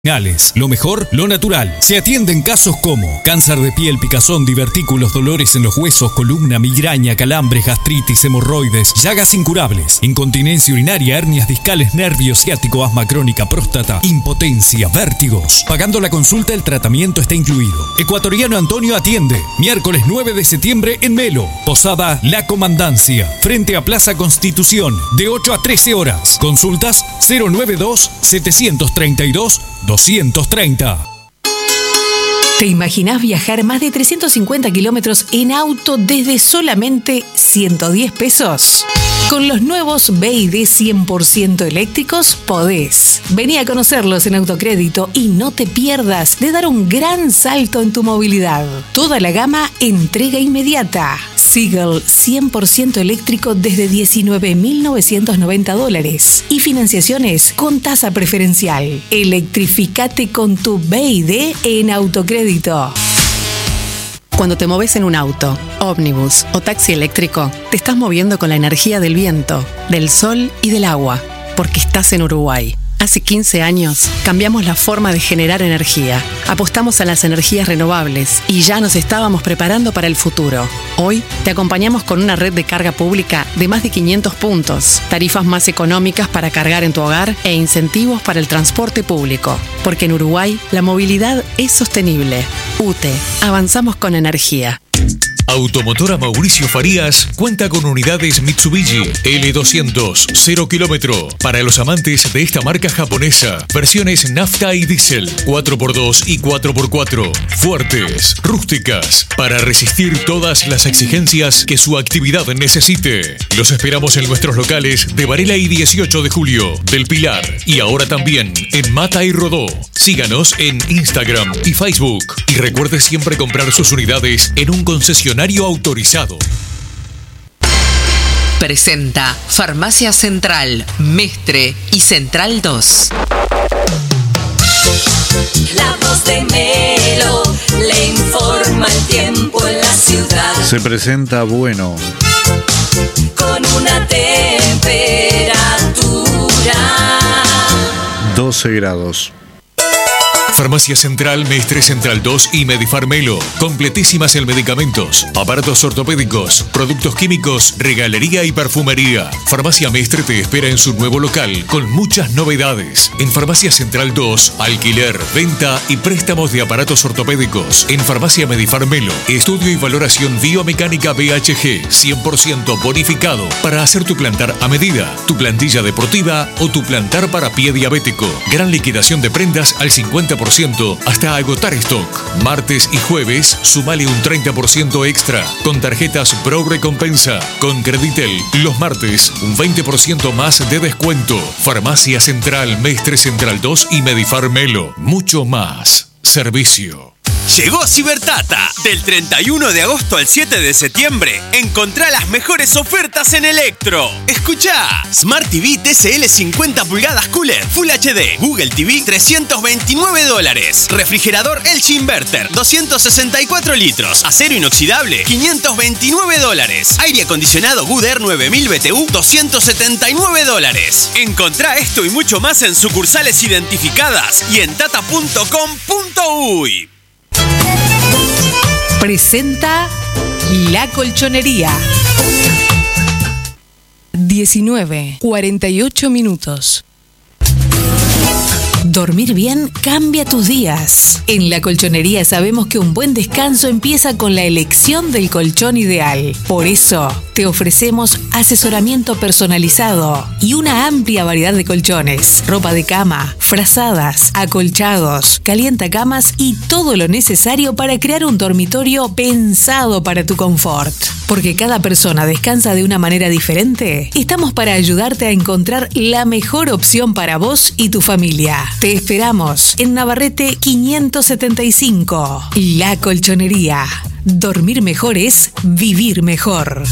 Lo mejor, lo natural. Se atienden casos como cáncer de piel, picazón, divertículos, dolores en los huesos, columna, migraña, calambres, gastritis, hemorroides, llagas incurables, incontinencia urinaria, hernias discales, nervio ciático, asma crónica, próstata, impotencia, vértigos. Pagando la consulta, el tratamiento está incluido. Ecuatoriano Antonio atiende. Miércoles 9 de septiembre en Melo. Posada La Comandancia, frente a Plaza Constitución, de 8 a 13 horas. Consultas 092-732-230. ¿Te imaginás viajar más de 350 kilómetros en auto desde solamente 110 pesos? Con los nuevos BYD 100% eléctricos podés. Vení a conocerlos en Autocrédito y no te pierdas de dar un gran salto en tu movilidad. Toda la gama entrega inmediata. Seagull 100% eléctrico desde $19.990 y financiaciones con tasa preferencial. Electrificate con tu BYD en Autocrédito. Cuando te moves en un auto, ómnibus o taxi eléctrico, te estás moviendo con la energía del viento, del sol y del agua, porque estás en Uruguay. Hace 15 años cambiamos la forma de generar energía. Apostamos a las energías renovables y ya nos estábamos preparando para el futuro. Hoy te acompañamos con una red de carga pública de más de 500 puntos, tarifas más económicas para cargar en tu hogar e incentivos para el transporte público. Porque en Uruguay la movilidad es sostenible. UTE, avanzamos con energía. Automotora Mauricio Farías cuenta con unidades Mitsubishi L200 0 kilómetro para los amantes de esta marca japonesa. Versiones nafta y diésel, 4x2 y 4x4, fuertes, rústicas, para resistir todas las exigencias que su actividad necesite. Los esperamos en nuestros locales de Varela y 18 de Julio, del Pilar y ahora también en Mata y Rodó. Síganos en Instagram y Facebook y recuerde siempre comprar sus unidades en un concesionario autorizado. Presenta Farmacia Central, Mestre y Central 2. La voz de Melo le informa el tiempo en la ciudad. Se presenta bueno. Con una temperatura 12 grados. Farmacia Central, Mestre Central 2 y Medifarmelo. Completísimas en medicamentos, aparatos ortopédicos, productos químicos, regalería y perfumería. Farmacia Mestre te espera en su nuevo local con muchas novedades. En Farmacia Central 2, alquiler, venta y préstamos de aparatos ortopédicos. En Farmacia Medifarmelo, estudio y valoración biomecánica BHG 100% bonificado para hacer tu plantar a medida, tu plantilla deportiva o tu plantar para pie diabético. Gran liquidación de prendas al 50% hasta agotar stock. Martes y jueves, sumale un 30% extra con tarjetas Pro Recompensa. Con Creditel, los martes, un 20% más de descuento. Farmacia Central, Mestre Central 2 y Medifarmelo. Mucho más servicio. Llegó Cibertata. Del 31 de agosto al 7 de septiembre, encontrá las mejores ofertas en Electro. Escuchá: Smart TV TCL 50 pulgadas Cooler Full HD, Google TV $329, refrigerador LG Inverter 264 litros, acero inoxidable $529, aire acondicionado Gooder 9000 BTU $279. Encontrá esto y mucho más en sucursales identificadas y en tata.com.uy. Presenta La Colchonería. 19:48 minutos. Dormir bien cambia tus días. En La Colchonería sabemos que un buen descanso empieza con la elección del colchón ideal. Por eso, te ofrecemos asesoramiento personalizado y una amplia variedad de colchones, ropa de cama, frazadas, acolchados, calientacamas y todo lo necesario para crear un dormitorio pensado para tu confort. Porque cada persona descansa de una manera diferente, estamos para ayudarte a encontrar la mejor opción para vos y tu familia. Te esperamos en Navarrete 575. La Colchonería. Dormir mejor es vivir mejor.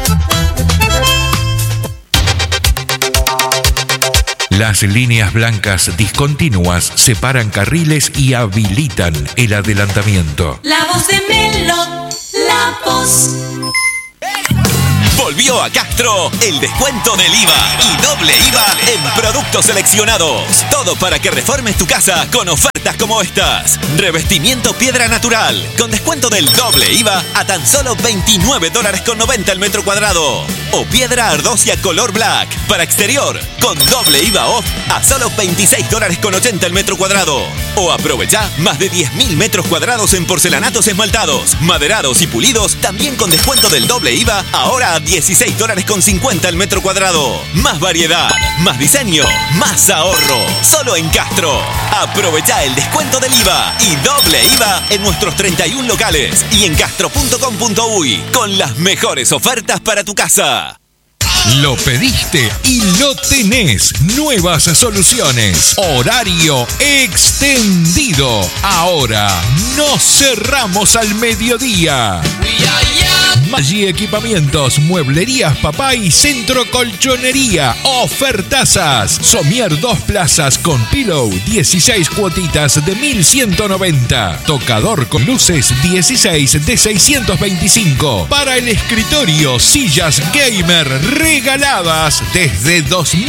Las líneas blancas discontinuas separan carriles y habilitan el adelantamiento. La voz de Melo, la voz. Volvió a Castro el descuento del IVA y doble IVA en productos seleccionados. Todo para que reformes tu casa con ofertas como estas. Revestimiento piedra natural con descuento del doble IVA a tan solo $29.90 el metro cuadrado. O piedra ardosia color black para exterior con doble IVA off a solo $26.80 el metro cuadrado. O aprovecha más de 10.000 metros cuadrados en porcelanatos esmaltados, maderados y pulidos también con descuento del doble IVA ahora a $16.50 el metro cuadrado. Más variedad, más diseño, más ahorro. Solo en Castro. Aprovecha el descuento del IVA y doble IVA en nuestros 31 locales y en castro.com.uy con las mejores ofertas para tu casa. Lo pediste y lo tenés. Nuevas soluciones. Horario extendido. Ahora no cerramos al mediodía. Maggi Equipamientos, Mueblerías Papá y Centro Colchonería. Ofertazas. Somier 2 plazas con pillow, 16 cuotitas de 1.190. Tocador con luces, 16 de 625. Para el escritorio, sillas gamer regaladas desde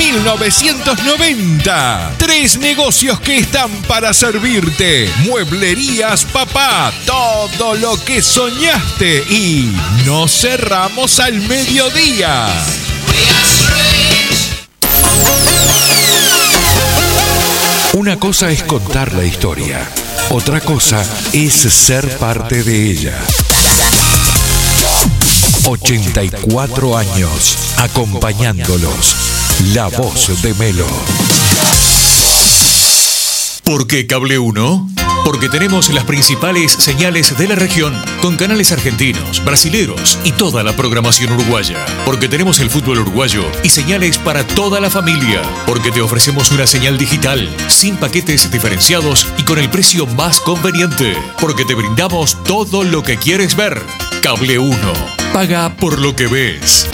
2.990. 3 negocios que están para servirte. Mueblerías Papá. Todo lo que soñaste y no cerramos al mediodía. Una cosa es contar la historia, otra cosa es ser parte de ella. 84 años acompañándolos. La voz de Melo. ¿Por qué Cable 1? Porque tenemos las principales señales de la región con canales argentinos, brasileros y toda la programación uruguaya. Porque tenemos el fútbol uruguayo y señales para toda la familia. Porque te ofrecemos una señal digital sin paquetes diferenciados y con el precio más conveniente. Porque te brindamos todo lo que quieres ver. Cable 1. Paga por lo que ves.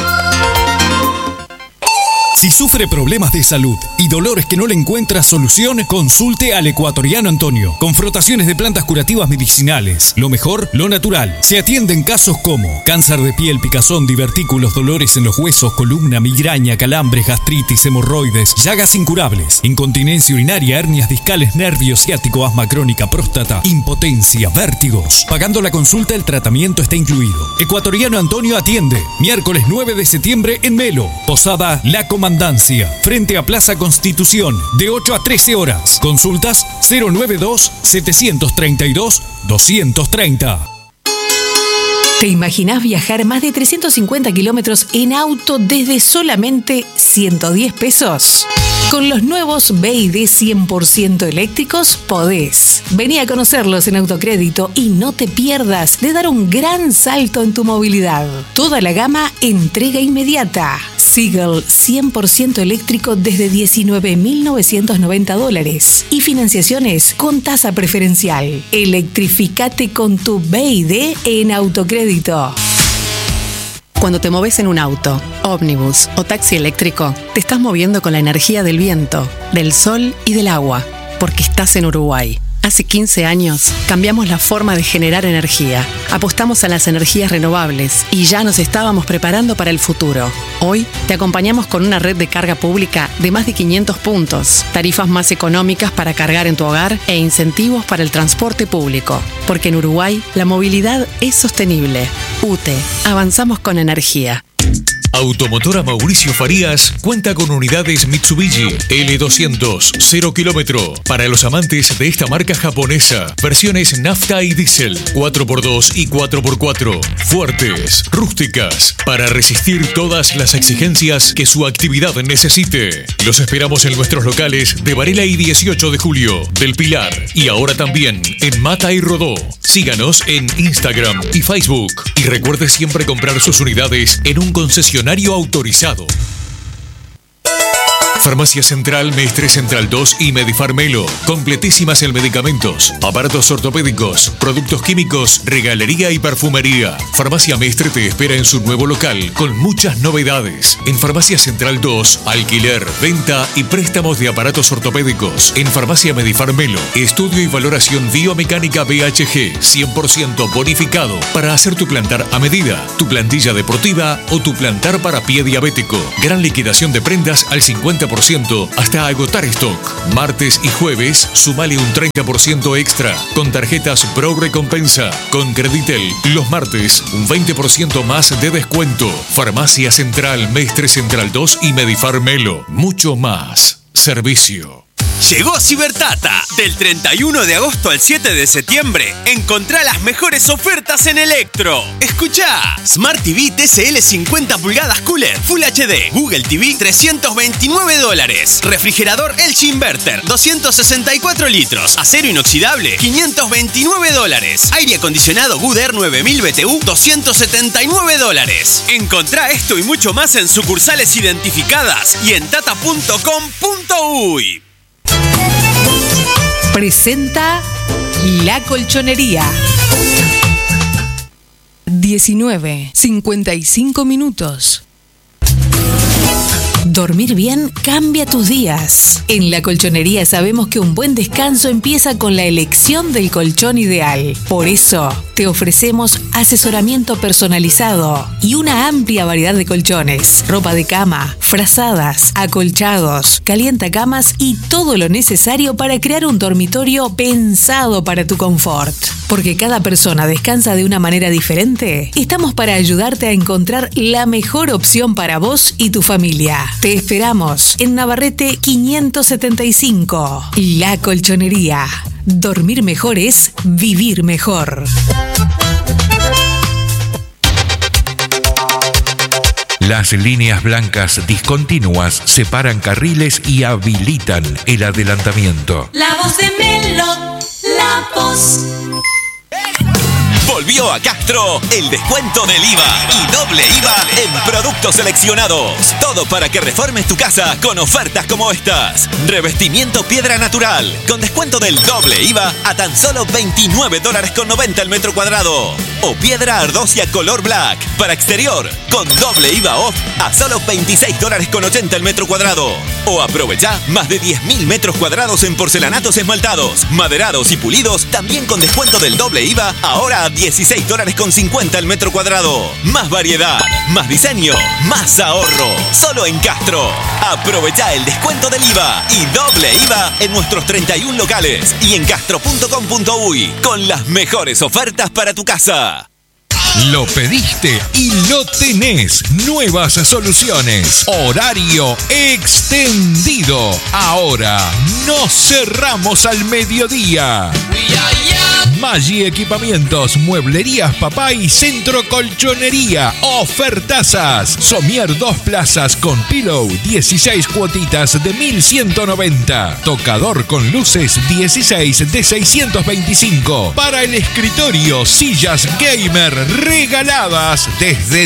Si sufre problemas de salud y dolores que no le encuentra solución, consulte al Ecuatoriano Antonio. Con frotaciones de plantas curativas medicinales. Lo mejor, lo natural. Se atiende en casos como cáncer de piel, picazón, divertículos, dolores en los huesos, columna, migraña, calambres, gastritis, hemorroides, llagas incurables, incontinencia urinaria, hernias discales, nervio ciático, asma crónica, próstata, impotencia, vértigos. Pagando la consulta, el tratamiento está incluido. Ecuatoriano Antonio atiende. Miércoles 9 de septiembre en Melo. Posada La Comandancia, frente a Plaza Constitución, de 8 a 13 horas. Consultas 092-732-230. ¿Te imaginás viajar más de 350 kilómetros en auto desde solamente 110 pesos? Con los nuevos BYD 100% eléctricos podés. Vení a conocerlos en Autocrédito y no te pierdas de dar un gran salto en tu movilidad. Toda la gama entrega inmediata. Seagull 100% eléctrico desde $19.990 y financiaciones con tasa preferencial. Electrificate con tu BYD en Autocrédito. Cuando te moves en un auto, ómnibus o taxi eléctrico, te estás moviendo con la energía del viento, del sol y del agua, porque estás en Uruguay. Hace 15 años cambiamos la forma de generar energía, apostamos a las energías renovables y ya nos estábamos preparando para el futuro. Hoy te acompañamos con una red de carga pública de más de 500 puntos, tarifas más económicas para cargar en tu hogar e incentivos para el transporte público. Porque en Uruguay la movilidad es sostenible. UTE, avanzamos con energía. Automotora Mauricio Farías cuenta con unidades Mitsubishi L200 0 kilómetro para los amantes de esta marca japonesa. Versiones nafta y diésel, 4x2 y 4x4, fuertes, rústicas, para resistir todas las exigencias que su actividad necesite. Los esperamos en nuestros locales de Varela y 18 de Julio, del Pilar y ahora también en Mata y Rodó. Síganos en Instagram y Facebook y recuerde siempre comprar sus unidades en un concesionario autorizado. Farmacia Central, Mestre Central 2 y Medifarmelo. Completísimas en medicamentos, aparatos ortopédicos, productos químicos, regalería y perfumería. Farmacia Mestre te espera en su nuevo local con muchas novedades. En Farmacia Central 2, alquiler, venta y préstamos de aparatos ortopédicos. En Farmacia Medifarmelo, estudio y valoración biomecánica BHG, 100% bonificado para hacer tu plantar a medida, tu plantilla deportiva o tu plantar para pie diabético. Gran liquidación de prendas al 50% hasta agotar stock. Martes y jueves, sumale un 30% extra con tarjetas Pro Recompensa. Con Creditel, los martes, un 20% más de descuento. Farmacia Central, Mestre Central 2 y Medifarmelo. Mucho más. Servicio. Llegó Cibertata. Del 31 de agosto al 7 de septiembre, encontrá las mejores ofertas en Electro. Escuchá: Smart TV TCL 50 pulgadas Cooler Full HD, Google TV $329, refrigerador LG Inverter 264 litros, acero inoxidable $529, aire acondicionado Gooder 9000 BTU $279. Encontrá esto y mucho más en sucursales identificadas y en tata.com.uy. Presenta La Colchonería. 19:55 minutos. Dormir bien cambia tus días. En La Colchonería sabemos que un buen descanso empieza con la elección del colchón ideal. Por eso, te ofrecemos asesoramiento personalizado y una amplia variedad de colchones, ropa de cama, frazadas, acolchados, calientacamas y todo lo necesario para crear un dormitorio pensado para tu confort. Porque cada persona descansa de una manera diferente, estamos para ayudarte a encontrar la mejor opción para vos y tu familia. Te esperamos en Navarrete 575. La Colchonería. Dormir mejor es vivir mejor. Las líneas blancas discontinuas separan carriles y habilitan el adelantamiento. La voz de Melo, la voz. Volvió a Castro el descuento del IVA y doble IVA en productos seleccionados. Todo para que reformes tu casa con ofertas como estas. Revestimiento piedra natural con descuento del doble IVA a tan solo $29.90 el metro cuadrado. O piedra ardosia color black para exterior con doble IVA off a solo $26.80 el metro cuadrado. O aprovecha más de 10.000 metros cuadrados en porcelanatos esmaltados, maderados y pulidos también con descuento del doble IVA ahora a $16.50 el metro cuadrado. Más variedad, más diseño, más ahorro. Solo en Castro. Aprovecha el descuento del IVA y doble IVA en nuestros 31 locales y en castro.com.uy con las mejores ofertas para tu casa. Lo pediste y lo tenés. Nuevas soluciones. Horario extendido. Ahora no cerramos al mediodía. Maggi Equipamientos, Mueblerías Papá y Centro Colchonería. Ofertazas. Somier 2 plazas con pillow, 16 cuotitas de 1.190. Tocador con luces, 16 de 625. Para el escritorio, sillas gamer regaladas desde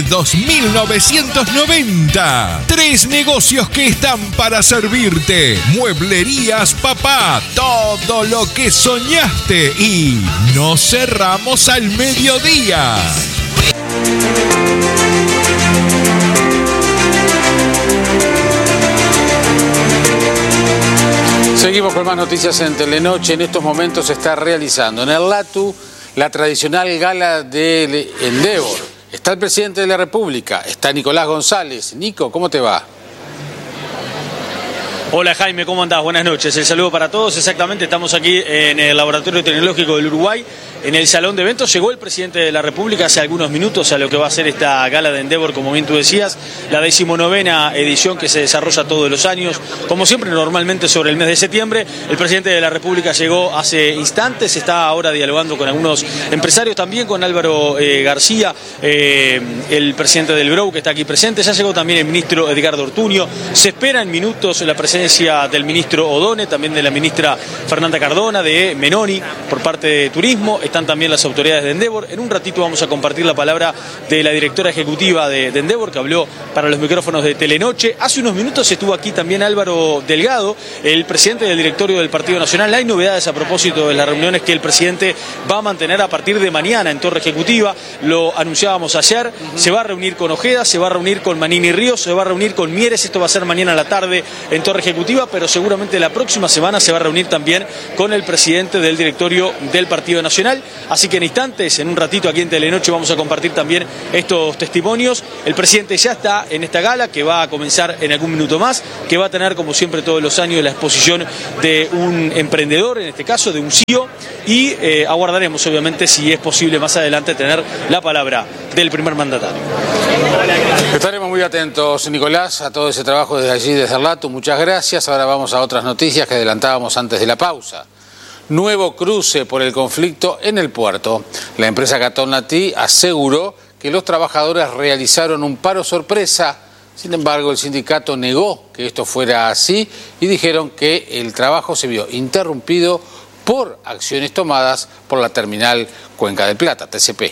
2.990. 3 negocios que están para servirte. Mueblerías Papá. Todo lo que soñaste y no cerramos al mediodía. Seguimos con más noticias en Telenoche. En estos momentos se está realizando en el LATU la tradicional gala del Endeavor. Está el presidente de la República, está Nicolás González. Nico, ¿cómo te va? Hola Jaime, ¿cómo andás? Buenas noches. El saludo para todos. Exactamente, estamos aquí en el Laboratorio Tecnológico del Uruguay, en el Salón de Eventos. Llegó el presidente de la República hace algunos minutos a lo que va a ser esta gala de Endeavor, como bien tú decías, la 19ª edición que se desarrolla todos los años, como siempre, normalmente sobre el mes de septiembre. El presidente de la República llegó hace instantes, está ahora dialogando con algunos empresarios, también con Álvaro García, el presidente del BROW, que está aquí presente. Ya llegó también el ministro Edgardo Ortuño. Se espera en minutos la presencia del ministro Odone, también de la ministra Fernanda Cardona, de Menoni por parte de Turismo. están también las autoridades de Endeavor. En un ratito vamos a compartir la palabra de la directora ejecutiva de Endeavor, que habló para los micrófonos de Telenoche. Hace unos minutos estuvo aquí también Álvaro Delgado, el presidente del directorio del Partido Nacional. Hay novedades a propósito de las reuniones que el presidente va a mantener a partir de mañana en Torre Ejecutiva. Lo anunciábamos ayer. Se va a reunir con Ojeda, se va a reunir con Manini Ríos, se va a reunir con Mieres. Esto va a ser mañana a la tarde en Torre Ejecutiva, pero seguramente la próxima semana se va a reunir también con el presidente del directorio del Partido Nacional. Así que en instantes, en un ratito aquí en Telenoche, vamos a compartir también estos testimonios. El presidente ya está en esta gala que va a comenzar en algún minuto más, que va a tener, como siempre todos los años, la exposición de un emprendedor, en este caso de un CEO, y aguardaremos obviamente si es posible más adelante tener la palabra del primer mandatario. Estaremos muy atentos, Nicolás, a todo ese trabajo desde allí, desde el LATU. Muchas gracias. Ahora vamos a otras noticias que adelantábamos antes de la pausa. Nuevo cruce por el conflicto en el puerto. La empresa Catonati aseguró que los trabajadores realizaron un paro sorpresa. Sin embargo, el sindicato negó que esto fuera así y dijeron que el trabajo se vio interrumpido por acciones tomadas por la terminal Cuenca del Plata, TCP.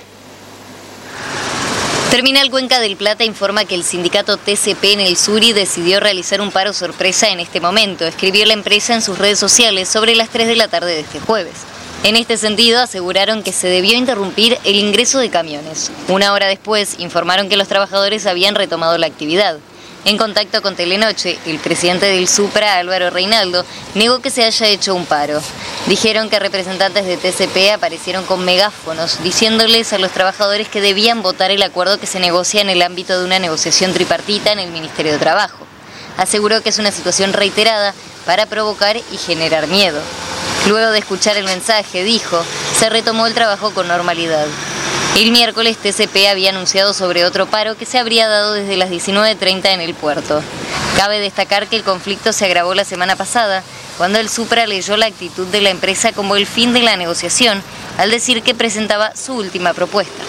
Terminal Cuenca del Plata informa que el sindicato TCP en el Suri decidió realizar un paro sorpresa en este momento, escribió la empresa en sus redes sociales sobre las 3 de la tarde de este jueves. En este sentido, aseguraron que se debió interrumpir el ingreso de camiones. Una hora después, informaron que los trabajadores habían retomado la actividad. En contacto con Telenoche, el presidente del Supra, Álvaro Reinaldo, negó que se haya hecho un paro. Dijeron que representantes de TCP aparecieron con megáfonos, diciéndoles a los trabajadores que debían votar el acuerdo que se negocia en el ámbito de una negociación tripartita en el Ministerio de Trabajo. Aseguró que es una situación reiterada para provocar y generar miedo. Luego de escuchar el mensaje, dijo, se retomó el trabajo con normalidad. El miércoles TCP había anunciado sobre otro paro que se habría dado desde las 19:30 en el puerto. Cabe destacar que el conflicto se agravó la semana pasada, cuando el Supra leyó la actitud de la empresa como el fin de la negociación, al decir que presentaba su última propuesta.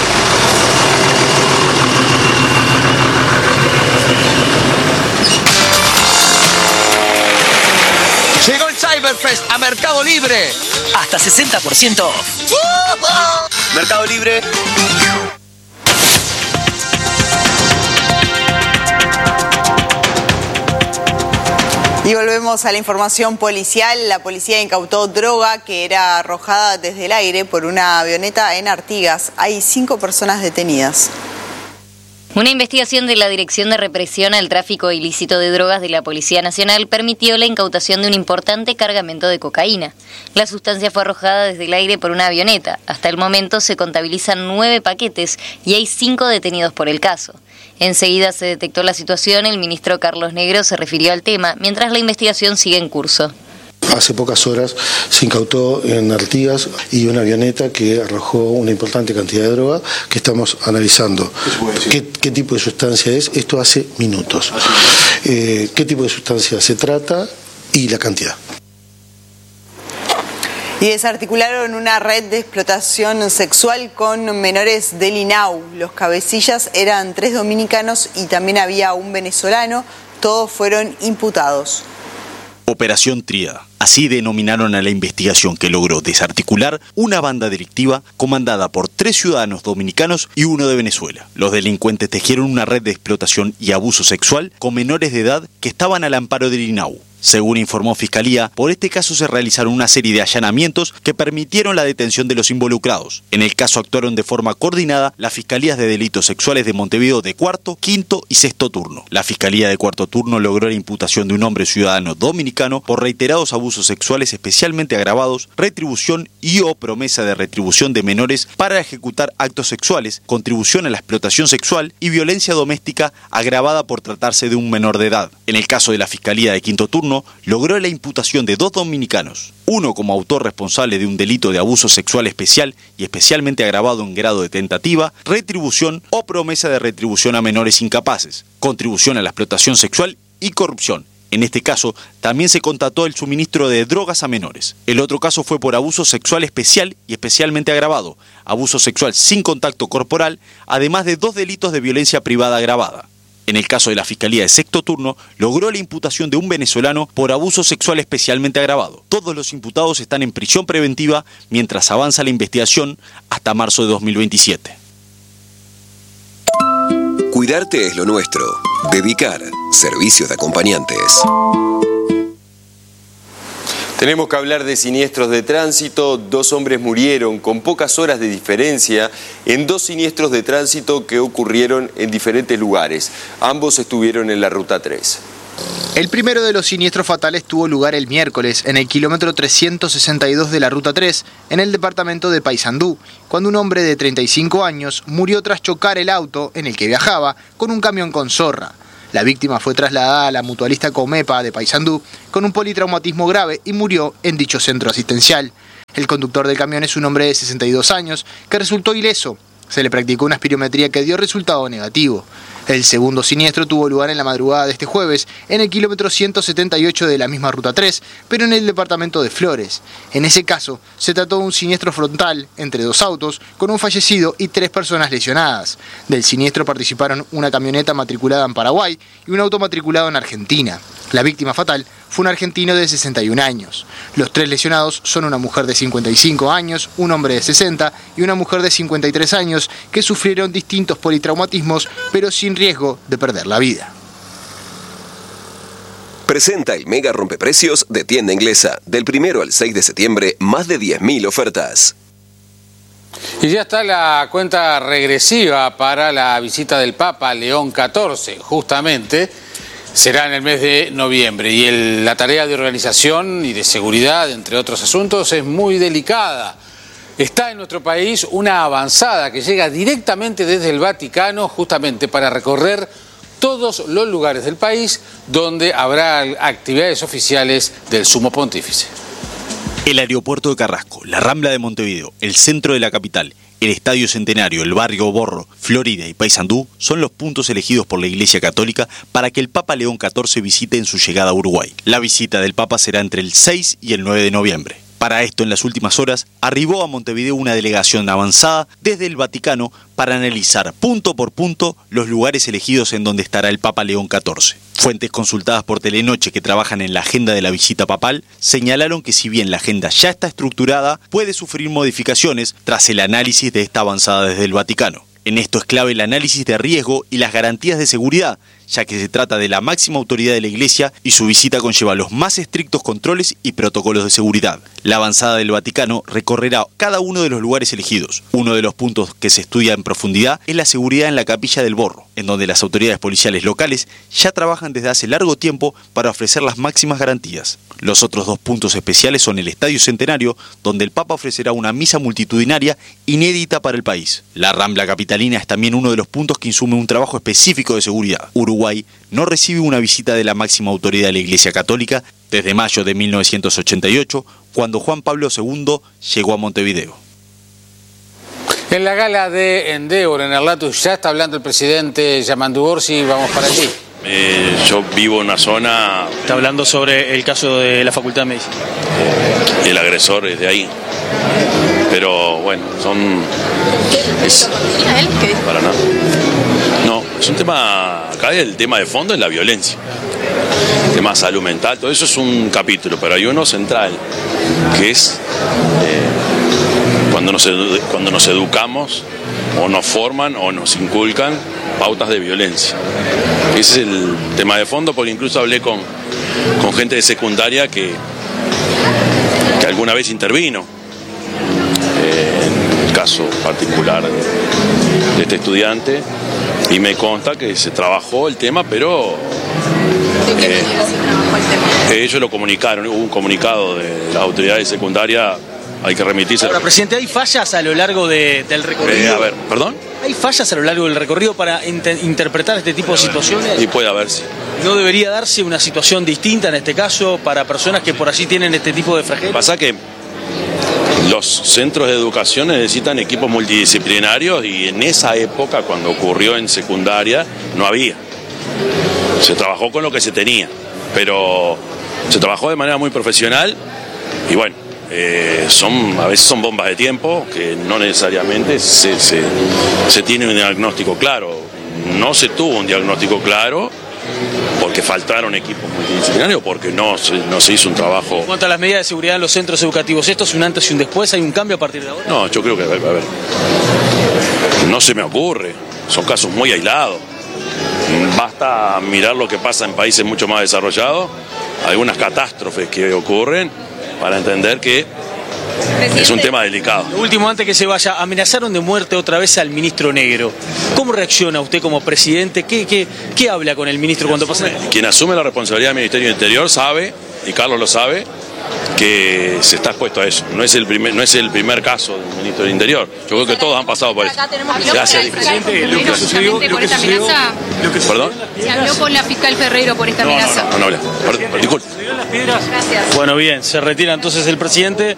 Llegó el Cyberfest a Mercado Libre. Hasta 60% off. Mercado Libre. Y volvemos a la información policial. La policía incautó droga que era arrojada desde el aire por una avioneta en Artigas. Hay 5 personas detenidas. Una investigación de la Dirección de Represión al Tráfico Ilícito de Drogas de la Policía Nacional permitió la incautación de un importante cargamento de cocaína. La sustancia fue arrojada desde el aire por una avioneta. Hasta el momento se contabilizan 9 paquetes y hay 5 detenidos por el caso. Enseguida se detectó la situación, el ministro Carlos Negro se refirió al tema, mientras la investigación sigue en curso. Hace pocas horas se incautó en Artigas y una avioneta que arrojó una importante cantidad de droga que estamos analizando. ¿Qué tipo de sustancia es? Esto hace minutos. ¿Qué tipo de sustancia se trata y la cantidad? Y desarticularon una red de explotación sexual con menores del INAU. Los cabecillas eran 3 dominicanos y también había un venezolano. Todos fueron imputados. Operación Tríada. Así denominaron a la investigación que logró desarticular una banda delictiva comandada por 3 ciudadanos dominicanos y 1 de Venezuela. Los delincuentes tejieron una red de explotación y abuso sexual con menores de edad que estaban al amparo del INAU. Según informó Fiscalía, por este caso se realizaron una serie de allanamientos que permitieron la detención de los involucrados. En el caso actuaron de forma coordinada las Fiscalías de Delitos Sexuales de Montevideo de cuarto, quinto y sexto turno. La Fiscalía de cuarto turno logró la imputación de un hombre ciudadano dominicano por reiterados abusos sexuales especialmente agravados, retribución y o promesa de retribución de menores para ejecutar actos sexuales, contribución a la explotación sexual y violencia doméstica agravada por tratarse de un menor de edad. En el caso de la Fiscalía de quinto turno, logró la imputación de 2 dominicanos, uno como autor responsable de un delito de abuso sexual especial y especialmente agravado en grado de tentativa, retribución o promesa de retribución a menores incapaces, contribución a la explotación sexual y corrupción. En este caso, también se constató el suministro de drogas a menores. El otro caso fue por abuso sexual especial y especialmente agravado, abuso sexual sin contacto corporal, además de 2 delitos de violencia privada agravada. En el caso de la Fiscalía de Sexto Turno, logró la imputación de un venezolano por abuso sexual especialmente agravado. Todos los imputados están en prisión preventiva mientras avanza la investigación hasta marzo de 2027. Cuidarte es lo nuestro. Bevicar, servicios de acompañantes. Tenemos que hablar de siniestros de tránsito. 2 hombres murieron con pocas horas de diferencia en 2 siniestros de tránsito que ocurrieron en diferentes lugares. Ambos estuvieron en la Ruta 3. El primero de los siniestros fatales tuvo lugar el miércoles en el kilómetro 362 de la Ruta 3, en el departamento de Paysandú, cuando un hombre de 35 años murió tras chocar el auto en el que viajaba con un camión con sorra. La víctima fue trasladada a la mutualista Comepa de Paysandú con un politraumatismo grave y murió en dicho centro asistencial. El conductor del camión es un hombre de 62 años que resultó ileso. Se le practicó una espirometría que dio resultado negativo. El segundo siniestro tuvo lugar en la madrugada de este jueves, en el kilómetro 178 de la misma Ruta 3, pero en el departamento de Flores. En ese caso, se trató de un siniestro frontal entre 2 autos, con un fallecido y 3 personas lesionadas. Del siniestro participaron una camioneta matriculada en Paraguay y un auto matriculado en Argentina. La víctima fatal fue un argentino de 61 años. Los 3 lesionados son una mujer de 55 años, un hombre de 60 y una mujer de 53 años que sufrieron distintos politraumatismos, pero sin riesgo de perder la vida. Presenta el mega rompeprecios de Tienda Inglesa. Del 1 al 6 de septiembre, más de 10.000 ofertas. Y ya está la cuenta regresiva para la visita del Papa León XIV, justamente. Será en el mes de noviembre y la tarea de organización y de seguridad, entre otros asuntos, es muy delicada. Está en nuestro país una avanzada que llega directamente desde el Vaticano justamente para recorrer todos los lugares del país donde habrá actividades oficiales del Sumo Pontífice. El aeropuerto de Carrasco, la Rambla de Montevideo, el centro de la capital, el Estadio Centenario, el barrio Borro, Florida y Paysandú son los puntos elegidos por la Iglesia Católica para que el Papa León XIV visite en su llegada a Uruguay. La visita del Papa será entre el 6 y el 9 de noviembre. Para esto, en las últimas horas, arribó a Montevideo una delegación avanzada desde el Vaticano para analizar punto por punto los lugares elegidos en donde estará el Papa León XIV. Fuentes consultadas por Telenoche que trabajan en la agenda de la visita papal señalaron que si bien la agenda ya está estructurada, puede sufrir modificaciones tras el análisis de esta avanzada desde el Vaticano. En esto es clave el análisis de riesgo y las garantías de seguridad, ya que se trata de la máxima autoridad de la Iglesia y su visita conlleva los más estrictos controles y protocolos de seguridad. La avanzada del Vaticano recorrerá cada uno de los lugares elegidos. Uno de los puntos que se estudia en profundidad es la seguridad en la Capilla del Borro, en donde las autoridades policiales locales ya trabajan desde hace largo tiempo para ofrecer las máximas garantías. Los otros 2 puntos especiales son el Estadio Centenario, donde el Papa ofrecerá una misa multitudinaria inédita para el país. La Rambla capitalina es también uno de los puntos que insume un trabajo específico de seguridad. Uruguay no recibe una visita de la máxima autoridad de la Iglesia Católica desde mayo de 1988, cuando Juan Pablo II llegó a Montevideo. En la gala de Endeavor, en el Latus, ya está hablando el presidente Yamandu Orsi, vamos para allí. Yo vivo en una zona... Está hablando sobre el caso de la Facultad de Medicina. El agresor es de ahí. Pero bueno, son... Para nada. No, es un tema... Acá el tema de fondo es la violencia. El tema de salud mental, todo eso es un capítulo, pero hay uno central, que es cuando nos educamos, o nos forman, o nos inculcan pautas de violencia. Ese es el tema de fondo, porque incluso hablé con gente de secundaria que alguna vez intervino en el caso particular de este estudiante, y me consta que se trabajó el tema, pero ellos lo comunicaron, hubo un comunicado de las autoridades secundarias, hay que remitirse. Ahora, presidente, ¿hay fallas a lo largo del recorrido? A ver, ¿perdón? ¿Hay fallas a lo largo del recorrido para interpretar este tipo de situaciones? Y puede haberse. ¿No debería darse una situación distinta en este caso para personas que por allí tienen este tipo de fragilidad? Pasa que los centros de educación necesitan equipos multidisciplinarios y en esa época, cuando ocurrió en secundaria, no había. Se trabajó con lo que se tenía, pero se trabajó de manera muy profesional y bueno, a veces son bombas de tiempo que no necesariamente se tiene un diagnóstico claro. no se tuvo un diagnóstico claro, porque faltaron equipos multidisciplinarios, porque no se hizo un trabajo. En cuanto a las medidas de seguridad en los centros educativos, ¿esto es un antes y un después? ¿Hay un cambio a partir de ahora? No, yo creo que, a ver, no se me ocurre, son casos muy aislados. Basta mirar lo que pasa en países mucho más desarrollados, algunas catástrofes que ocurren, para entender que es un tema delicado. Lo último, antes que se vaya, amenazaron de muerte otra vez al ministro Negro. ¿Cómo reacciona usted como presidente? ¿Qué habla con el ministro cuando pasa? Quien asume la responsabilidad del Ministerio del Interior sabe, y Carlos lo sabe, que se está expuesto a eso. No es el primer caso del ministro del Interior. Yo creo que todos han pasado por eso. Gracias, presidente. Lo que sucedió por esta amenaza. ¿Perdón? ¿Se habló con la fiscal Ferreiro por esta amenaza? No hablé. Disculpe. Gracias. Bueno, bien, se retira entonces el presidente.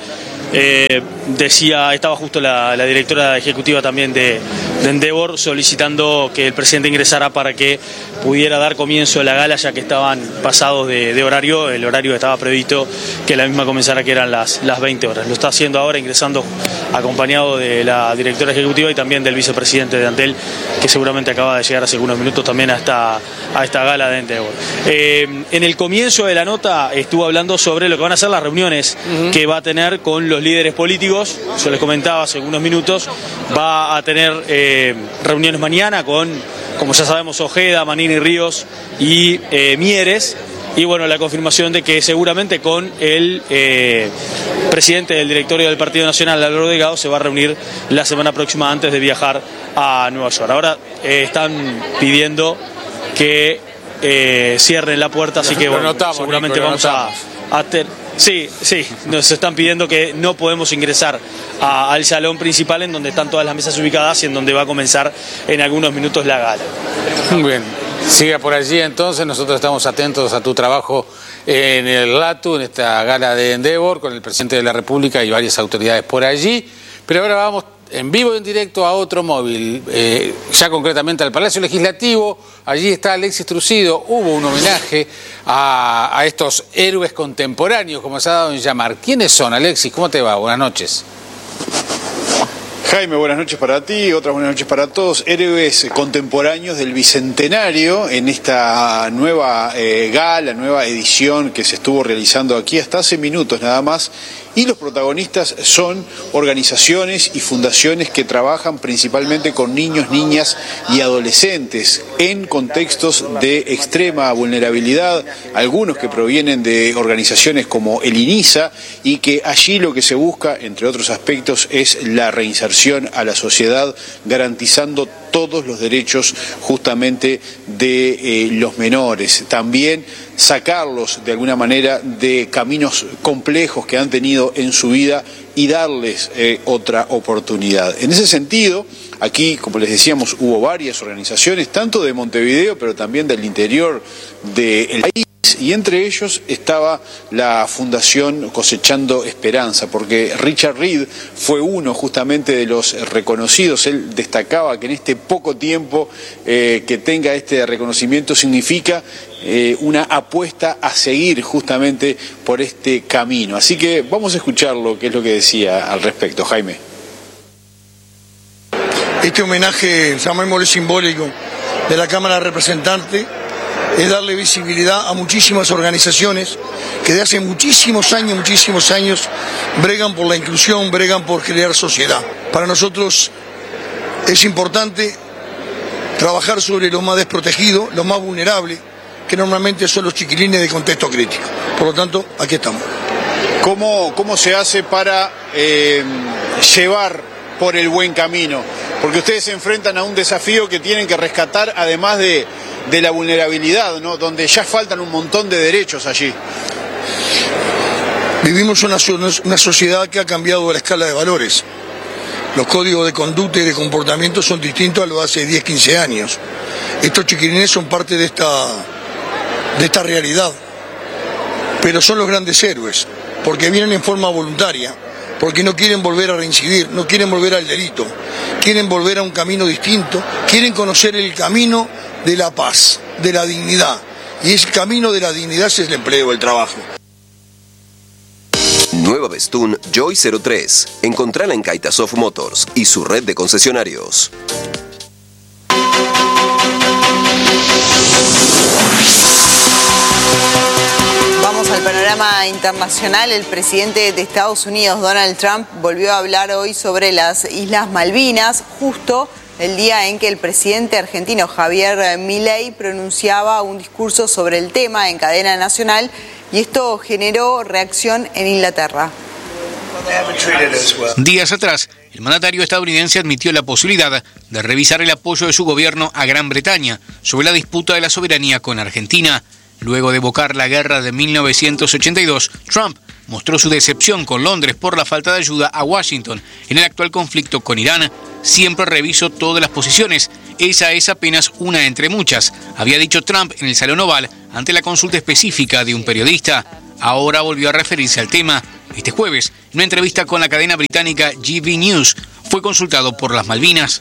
Estaba justo la directora ejecutiva también de Endeavor solicitando que el presidente ingresara para que pudiera dar comienzo a la gala, ya que estaban pasados de horario. El horario estaba previsto que la misma comenzara, que eran las 20 horas. Lo está haciendo ahora, ingresando acompañado de la directora ejecutiva y también del vicepresidente de Antel, que seguramente acaba de llegar hace algunos minutos también a esta gala de Endeavor. En el comienzo de la nota estuvo hablando sobre lo que van a ser las reuniones que va a tener con los líderes políticos. Yo les comentaba hace unos minutos, va a tener reuniones mañana con, como ya sabemos, Ojeda, Manini, Ríos y Mieres. Y bueno, la confirmación de que seguramente con el presidente del directorio del Partido Nacional, Álvaro Delgado, se va a reunir la semana próxima antes de viajar a Nueva York. Ahora están pidiendo que cierren la puerta, así que bueno, seguramente vamos a Sí, nos están pidiendo que no podemos ingresar al salón principal, en donde están todas las mesas ubicadas y en donde va a comenzar en algunos minutos la gala. Muy bien, siga por allí entonces, nosotros estamos atentos a tu trabajo en el LATU, en esta gala de Endeavor, con el presidente de la República y varias autoridades por allí, pero ahora vamos en vivo y en directo a otro móvil, ya concretamente al Palacio Legislativo. Allí está Alexis Trucido. Hubo un homenaje a estos héroes contemporáneos, como se ha dado en llamar. ¿Quiénes son, Alexis? ¿Cómo te va? Buenas noches. Jaime, buenas noches para ti, otras buenas noches para todos. Héroes contemporáneos del Bicentenario en esta nueva gala, nueva edición que se estuvo realizando aquí hasta hace minutos nada más. Y los protagonistas son organizaciones y fundaciones que trabajan principalmente con niños, niñas y adolescentes en contextos de extrema vulnerabilidad, algunos que provienen de organizaciones como el INISA, y que allí lo que se busca, entre otros aspectos, es la reinserción a la sociedad, garantizando todos los derechos justamente de los menores. También sacarlos de alguna manera de caminos complejos que han tenido en su vida y darles otra oportunidad. En ese sentido, aquí, como les decíamos, hubo varias organizaciones, tanto de Montevideo, pero también del interior del país, y entre ellos estaba la Fundación Cosechando Esperanza, porque Richard Reed fue uno justamente de los reconocidos. Él destacaba que en este poco tiempo que tenga este reconocimiento significa una apuesta a seguir justamente por este camino. Así que vamos a escucharlo, qué es lo que decía al respecto, Jaime. Este homenaje, llamémosle simbólico, de la Cámara de Representantes, es darle visibilidad a muchísimas organizaciones que de hace muchísimos años bregan por la inclusión, bregan por crear sociedad. Para nosotros es importante trabajar sobre los más desprotegidos, los más vulnerables, que normalmente son los chiquilines de contexto crítico. Por lo tanto, aquí estamos. ¿Cómo se hace para llevar por el buen camino? Porque ustedes se enfrentan a un desafío que tienen que rescatar, además de la vulnerabilidad, ¿no? Donde ya faltan un montón de derechos allí. Vivimos una sociedad que ha cambiado la escala de valores. Los códigos de conducta y de comportamiento son distintos a los de hace 10, 15 años. Estos chiquilines son parte de esta realidad. Pero son los grandes héroes, porque vienen en forma voluntaria, porque no quieren volver a reincidir, no quieren volver al delito, quieren volver a un camino distinto, quieren conocer el camino de la paz, de la dignidad. Y ese camino de la dignidad es el empleo, el trabajo. Nueva Bestún Joy 03. Encontrala en Kaitasov Motors y su red de concesionarios. panorama internacional, el presidente de Estados Unidos, Donald Trump, volvió a hablar hoy sobre las Islas Malvinas, justo el día en que el presidente argentino Javier Milei pronunciaba un discurso sobre el tema en cadena nacional, y esto generó reacción en Inglaterra. Días atrás, el mandatario estadounidense admitió la posibilidad de revisar el apoyo de su gobierno a Gran Bretaña sobre la disputa de la soberanía con Argentina. Luego de evocar la guerra de 1982, Trump mostró su decepción con Londres por la falta de ayuda a Washington en el actual conflicto con Irán. Siempre reviso todas las posiciones. Esa es apenas una entre muchas, había dicho Trump en el Salón Oval ante la consulta específica de un periodista. Ahora volvió a referirse al tema. Este jueves, en una entrevista con la cadena británica GB News, fue consultado por las Malvinas.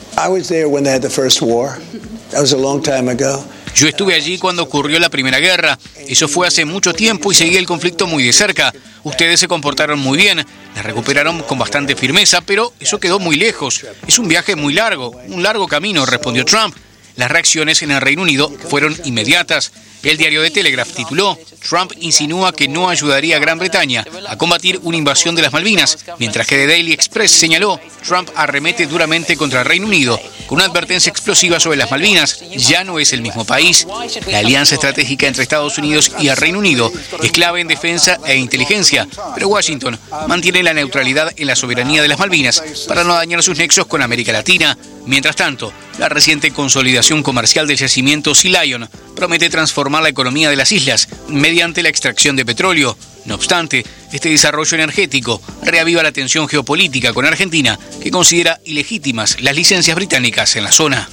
Yo estuve allí cuando ocurrió la Primera Guerra. Eso fue hace mucho tiempo y seguí el conflicto muy de cerca. Ustedes se comportaron muy bien, la recuperaron con bastante firmeza, pero eso quedó muy lejos. Es un viaje muy largo, un largo camino, respondió Trump. Las reacciones en el Reino Unido fueron inmediatas. El diario The Telegraph tituló: Trump insinúa que no ayudaría a Gran Bretaña a combatir una invasión de las Malvinas, mientras que The Daily Express señaló: Trump arremete duramente contra el Reino Unido con una advertencia explosiva sobre las Malvinas. Ya no es el mismo país. La alianza estratégica entre Estados Unidos y el Reino Unido es clave en defensa e inteligencia, pero Washington mantiene la neutralidad en la soberanía de las Malvinas para no dañar sus nexos con América Latina. Mientras tanto, la reciente consolidación comercial del yacimiento Sea Lion promete transformar la economía de las islas mediante la extracción de petróleo. No obstante, este desarrollo energético reaviva la tensión geopolítica con Argentina, que considera ilegítimas las licencias británicas en la zona.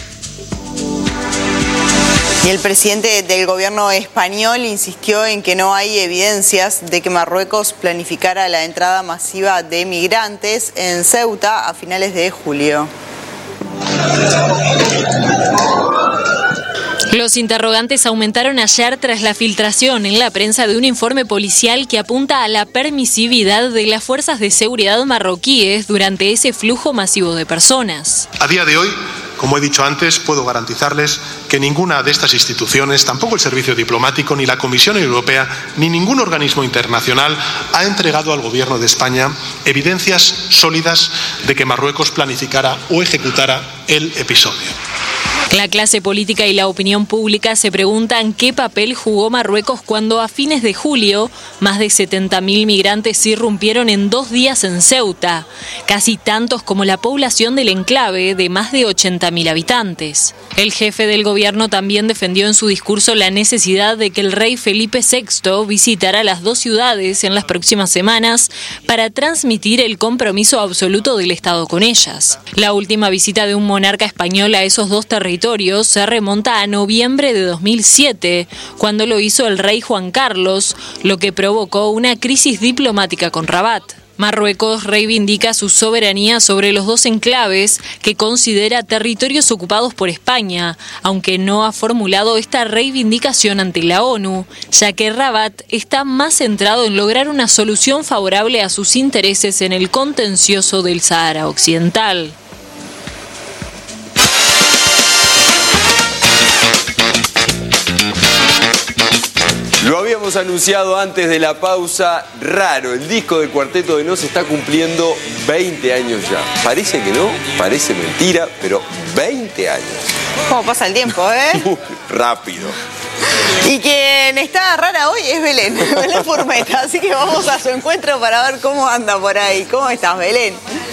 Y el presidente del gobierno español insistió en que no hay evidencias de que Marruecos planificara la entrada masiva de migrantes en Ceuta a finales de julio. Los interrogantes aumentaron ayer tras la filtración en la prensa de un informe policial que apunta a la permisividad de las fuerzas de seguridad marroquíes durante ese flujo masivo de personas. A día de hoy, como he dicho antes, puedo garantizarles que ninguna de estas instituciones, tampoco el Servicio Diplomático, ni la Comisión Europea, ni ningún organismo internacional ha entregado al Gobierno de España evidencias sólidas de que Marruecos planificara o ejecutara el episodio. La clase política y la opinión pública se preguntan qué papel jugó Marruecos cuando a fines de julio más de 70.000 migrantes irrumpieron en 2 días en Ceuta, casi tantos como la población del enclave de más de 80.000 habitantes. El jefe del gobierno también defendió en su discurso la necesidad de que el rey Felipe VI visitara las 2 ciudades en las próximas semanas para transmitir el compromiso absoluto del Estado con ellas. La última visita de un monarca español a esos 2 territorios se remonta a noviembre de 2007, cuando lo hizo el rey Juan Carlos, lo que provocó una crisis diplomática con Rabat. Marruecos reivindica su soberanía sobre los 2 enclaves que considera territorios ocupados por España, aunque no ha formulado esta reivindicación ante la ONU, ya que Rabat está más centrado en lograr una solución favorable a sus intereses en el contencioso del Sahara Occidental. Lo habíamos anunciado antes de la pausa, Raro, el disco de Cuarteto de Nos está cumpliendo 20 años ya. Parece que no, parece mentira, pero 20 años. ¿Cómo pasa el tiempo, Muy rápido. Y quien está rara hoy es Belén, Belén Furmeta, así que vamos a su encuentro para ver cómo anda por ahí. ¿Cómo estás, Belén?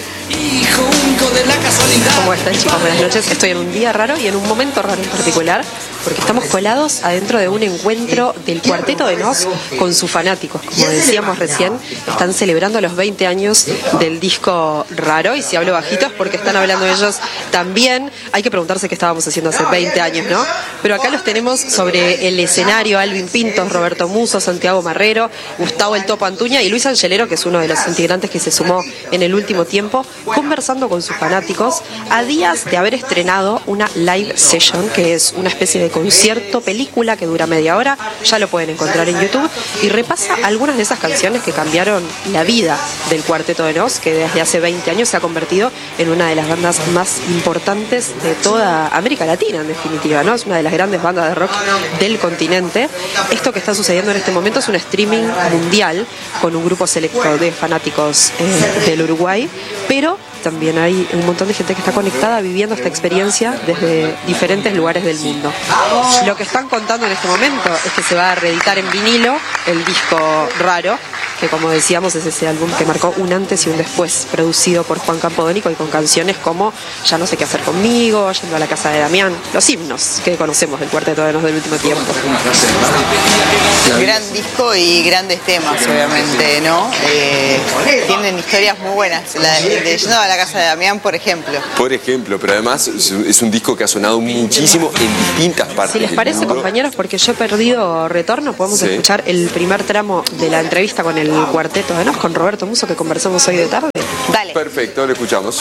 ¿Cómo están, chicos? Buenas noches. Estoy en un día raro y en un momento raro en particular, porque estamos colados adentro de un encuentro del Cuarteto de Nos con sus fanáticos. Como decíamos recién, están celebrando los 20 años del disco Raro, y si hablo bajito es porque están hablando ellos también. Hay que preguntarse qué estábamos haciendo hace 20 años, ¿no? Pero acá los tenemos sobre el escenario: Alvin Pintos, Roberto Muso, Santiago Marrero, Gustavo El Topo Antuña y Luis Angelero, que es uno de los integrantes que se sumó en el último tiempo, conversando con sus fanáticos a días de haber estrenado una live session, que es una especie de concierto, película que dura media hora, ya lo pueden encontrar en YouTube, y repasa algunas de esas canciones que cambiaron la vida del Cuarteto de Nos, que desde hace 20 años se ha convertido en una de las bandas más importantes de toda América Latina, en definitiva, ¿no? Es una de las grandes bandas de rock del continente. Esto que está sucediendo en este momento es un streaming mundial con un grupo selecto de fanáticos del Uruguay, pero también hay un montón de gente que está conectada viviendo esta experiencia desde diferentes lugares del mundo. Lo que están contando en este momento es que se va a reeditar en vinilo el disco Raro, que como decíamos es ese álbum que marcó un antes y un después, producido por Juan Campodónico y con canciones como Ya no sé qué hacer conmigo, Yendo a la casa de Damián, los himnos que conocemos del Cuarteto de Nos del último tiempo. Gran disco y grandes temas, obviamente, ¿no? Tienen historias muy buenas. La de Yendo a la casa de Damián, por ejemplo. Por ejemplo, pero además es un disco que ha sonado muchísimo en distintas partes. Si les parece, del mundo. compañeros, porque yo he perdido retorno, podemos escuchar el primer tramo de la entrevista con el Cuarteto de Nos, con Roberto Musso, que conversamos hoy de tarde. Dale. Perfecto, lo escuchamos.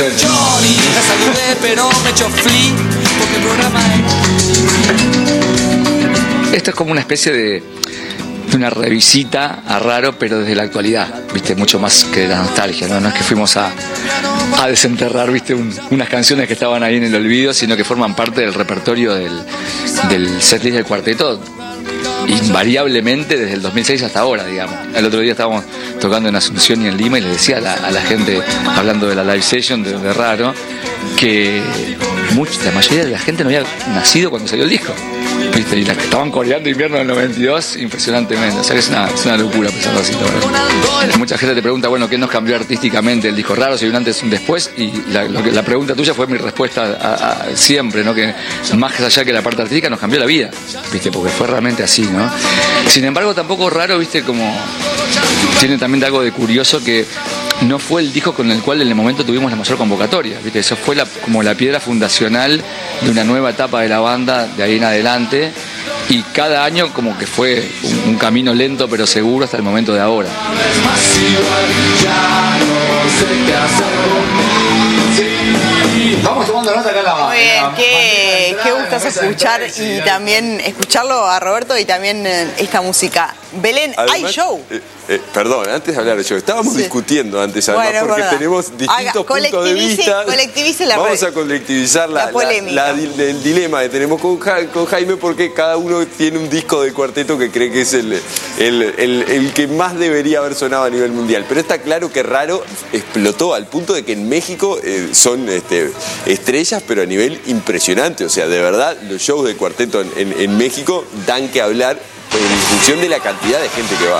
Esto es como una especie de una revisita a Raro, pero desde la actualidad, viste, mucho más que la nostalgia, ¿no? No es que fuimos a desenterrar, viste, unas canciones que estaban ahí en el olvido, sino que forman parte del repertorio del setlist del Cuarteto, invariablemente desde el 2006 hasta ahora, digamos. El otro día estábamos tocando en Asunción y en Lima y les decía a la gente, hablando de la live session de Raro, que la mayoría de la gente no había nacido cuando salió el disco, ¿viste? Y las que estaban coreando Invierno del 92, impresionantemente. O sea que es una locura pensarlo así, la verdad. Mucha gente te pregunta, bueno, ¿qué nos cambió artísticamente el disco Raro? Si hay un antes y un después, y la pregunta tuya fue mi respuesta siempre, ¿no? Que más allá que la parte artística nos cambió la vida, ¿viste? Porque fue realmente así, ¿no? Sin embargo, tampoco Raro, ¿viste? Como tiene también algo de curioso, que no fue el disco con el cual en el momento tuvimos la mayor convocatoria, ¿viste? Eso fue como la piedra fundacional de una nueva etapa de la banda de ahí en adelante, y cada año como que fue un camino lento pero seguro hasta el momento de ahora. Vamos tomando nota acá la. Muy bien, qué gustazo escuchar y también escucharlo a Roberto y también esta música. Belén, Además, hay show. Perdón, antes de hablar de show, estábamos discutiendo antes, además, Bueno, porque verdad. tenemos distintos puntos de vista. Colectivice la Vamos a colectivizar la polémica. el dilema que tenemos con Jaime, porque cada uno tiene un disco del Cuarteto que cree que es el que más debería haber sonado a nivel mundial. Pero está claro que Raro explotó al punto de que en México son estrellas, pero a nivel impresionante. O sea, de verdad, los shows del Cuarteto en México dan que hablar en función de la cantidad de gente que va.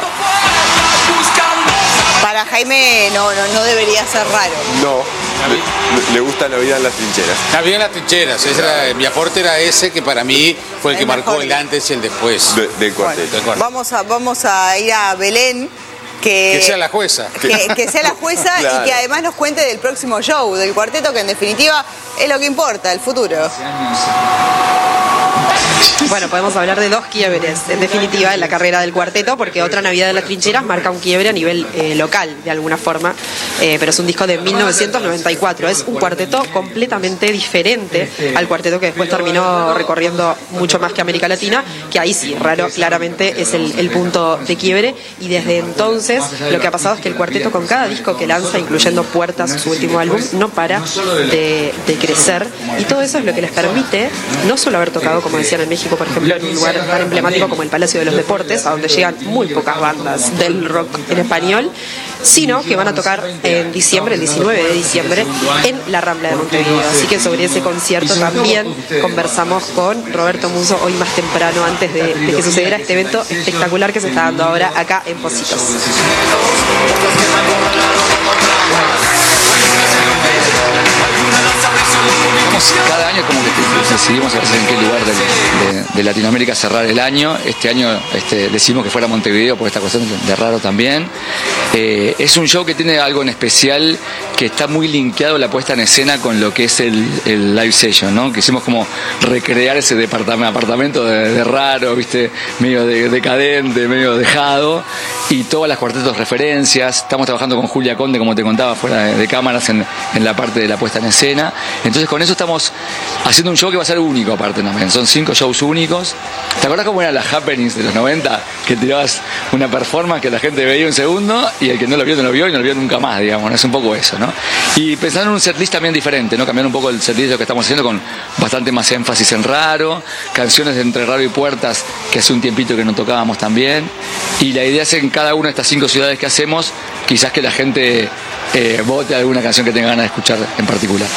Para Jaime no debería ser raro. No, le gusta la vida en las trincheras. La vida en las trincheras, mi aporte era ese, que para mí fue el que marcó el antes y el después del Cuarteto. Vamos a ir a Belén. Que sea la jueza. Que sea la jueza. Claro. Y que además nos cuente del próximo show del Cuarteto, que en definitiva es lo que importa, el futuro. Bueno, podemos hablar de dos quiebres, en definitiva, en la carrera del Cuarteto, porque Otra Navidad de las Trincheras marca un quiebre a nivel local, de alguna forma, pero es un disco de 1994. Es un cuarteto completamente diferente al cuarteto que después terminó recorriendo mucho más que América Latina, que ahí sí, Raro claramente es el punto de quiebre, y desde entonces lo que ha pasado es que el cuarteto, con cada disco que lanza, incluyendo Puertas, su último álbum, no para de crecer, y todo eso es lo que les permite no solo haber tocado, como decían en México, por ejemplo, en un lugar tan emblemático como el Palacio de los Deportes, a donde llegan muy pocas bandas del rock en español, sino que van a tocar en diciembre, el 19 de diciembre, en la Rambla de Montevideo. Así que sobre ese concierto también conversamos con Roberto Musso hoy más temprano, antes de que sucediera este evento espectacular que se está dando ahora acá en Pocitos. Cada año como que decidimos a veces en qué lugar de Latinoamérica cerrar el año. Este año decidimos que fuera Montevideo por esta cuestión de Raro también. Es un show que tiene algo en especial, que está muy linkeado la puesta en escena con lo que es el live session, ¿no? Quisimos como recrear ese apartamento de Raro, ¿viste? Medio decadente, medio dejado, y todas las cuartetos referencias. Estamos trabajando con Julia Conde, como te contaba, fuera de cámaras en la parte de la puesta en escena. Entonces con eso estamos estamos haciendo un show que va a ser único aparte también. Son 5 shows únicos. ¿Te acuerdas cómo eran las happenings de los 90? Que tirabas una performance que la gente veía un segundo y el que no lo vio no lo vio y no lo vio nunca más, digamos. Es un poco eso, ¿no? Y pensando en un setlist también diferente, ¿no? Cambiar un poco el setlist de lo que estamos haciendo con bastante más énfasis en raro, canciones de Entre Raro y Puertas que hace un tiempito que no tocábamos también. Y la idea es en cada una de estas 5 ciudades que hacemos, quizás que la gente vote alguna canción que tenga ganas de escuchar en particular.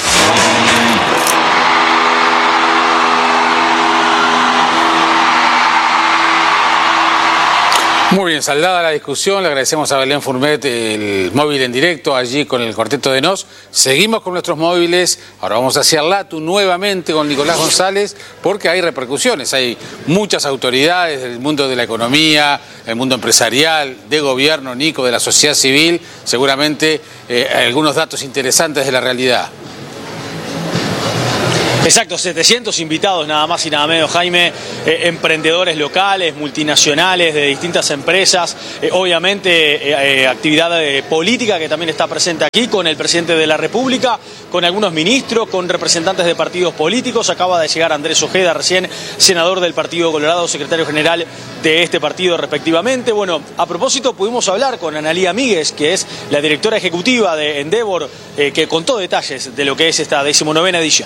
Muy bien, saldada la discusión, le agradecemos a Belén Fourmet el móvil en directo allí con el Cuarteto de Nos. Seguimos con nuestros móviles, ahora vamos hacia Latu nuevamente con Nicolás González, porque hay repercusiones, hay muchas autoridades del mundo de la economía, el mundo empresarial, de gobierno, Nico, de la sociedad civil, seguramente algunos datos interesantes de la realidad. Exacto, 700 invitados nada más y nada menos, Jaime, emprendedores locales, multinacionales de distintas empresas, obviamente actividad política que también está presente aquí con el presidente de la República, con algunos ministros, con representantes de partidos políticos. Acaba de llegar Andrés Ojeda, recién senador del Partido Colorado, secretario general de este partido respectivamente. Bueno, a propósito pudimos hablar con Analía Míguez, que es la directora ejecutiva de Endeavor, que contó detalles de lo que es esta 19ª edición.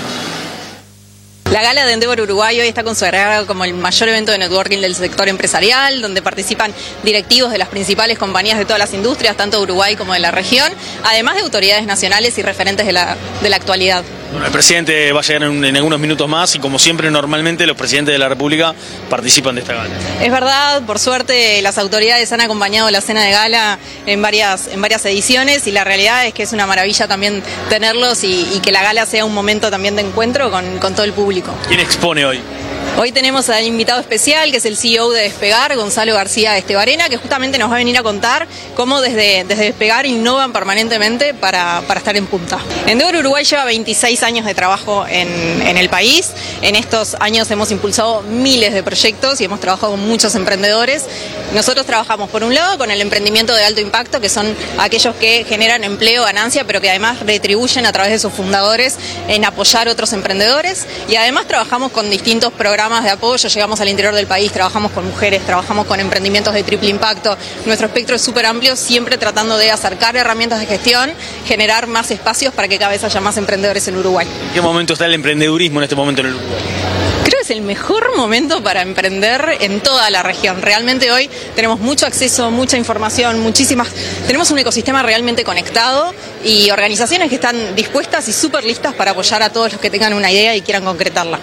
La gala de Endeavor Uruguay hoy está considerada como el mayor evento de networking del sector empresarial, donde participan directivos de las principales compañías de todas las industrias, tanto de Uruguay como de la región, además de autoridades nacionales y referentes de la actualidad. Bueno, el presidente va a llegar en algunos minutos más y como siempre normalmente los presidentes de la República participan de esta gala. Es verdad, por suerte las autoridades han acompañado la cena de gala en varias ediciones y la realidad es que es una maravilla también tenerlos y que la gala sea un momento también de encuentro con todo el público. ¿Quién expone hoy? Hoy tenemos al invitado especial, que es el CEO de Despegar, Gonzalo García Estebarena, que justamente nos va a venir a contar cómo desde Despegar innovan permanentemente para estar en punta. Endeavor Uruguay lleva 26 años de trabajo en el país. En estos años hemos impulsado miles de proyectos y hemos trabajado con muchos emprendedores. Nosotros trabajamos, por un lado, con el emprendimiento de alto impacto, que son aquellos que generan empleo, ganancia, pero que además retribuyen a través de sus fundadores en apoyar a otros emprendedores. Y además trabajamos con distintos programas de apoyo, llegamos al interior del país, trabajamos con mujeres, trabajamos con emprendimientos de triple impacto. Nuestro espectro es súper amplio, siempre tratando de acercar herramientas de gestión, generar más espacios para que cada vez haya más emprendedores en Uruguay. ¿En qué momento está el emprendedurismo en este momento en el Uruguay? Creo que es el mejor momento para emprender en toda la región. Realmente hoy tenemos mucho acceso, mucha información, tenemos un ecosistema realmente conectado y organizaciones que están dispuestas y súper listas para apoyar a todos los que tengan una idea y quieran concretarla.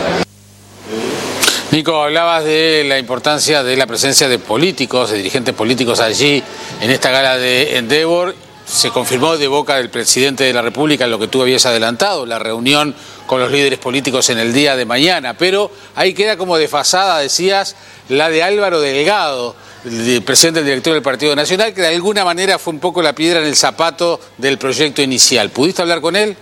Nico, hablabas de la importancia de la presencia de políticos, de dirigentes políticos allí en esta gala de Endeavor. Se confirmó de boca del presidente de la República lo que tú habías adelantado, la reunión con los líderes políticos en el día de mañana, pero ahí queda como desfasada, decías, la de Álvaro Delgado, el presidente del directorio del Partido Nacional, que de alguna manera fue un poco la piedra en el zapato del proyecto inicial. ¿Pudiste hablar con él?